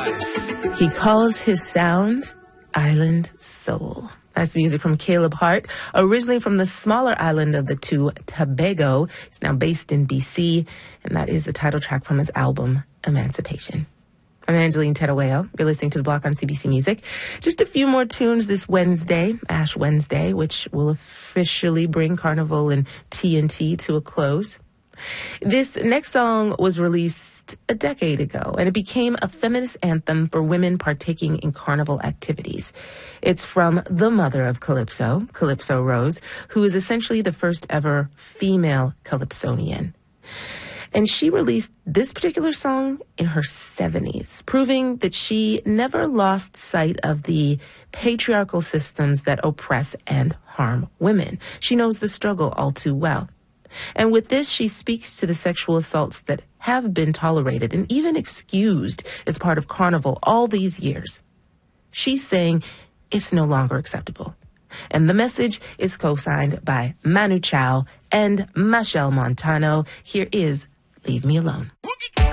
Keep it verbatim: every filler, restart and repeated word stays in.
He calls his sound Island Soul. That's music from Caleb Hart, originally from the smaller island of the two, Tobago. He's now based in B C, and that is the title track from his album, Emancipation. I'm Angeline Terueo. You're listening to The Block on C B C Music. Just a few more tunes this Wednesday, Ash Wednesday, which will officially bring Carnival and T N T to a close. This next song was released a decade ago, and it became a feminist anthem for women partaking in carnival activities. It's from the mother of Calypso, Calypso Rose, who is essentially the first ever female Calypsonian. And she released this particular song in her seventies, proving that she never lost sight of the patriarchal systems that oppress and harm women. She knows the struggle all too well. And with this, she speaks to the sexual assaults that have been tolerated and even excused as part of Carnival all these years. She's saying it's no longer acceptable. And the message is co-signed by Manu Chao and Machel Montano. Here is Leave Me Alone.